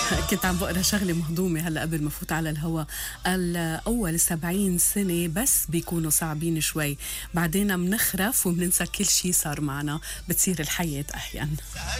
كنت عم بقرا شغلة مهضومة هلا قبل ما فوت على الهوا. قال أول 70 سنة بس بيكونوا صعبين شوي، بعدين منخرف وبننسى كل شي صار معنا، بتصير الحياة أحيان.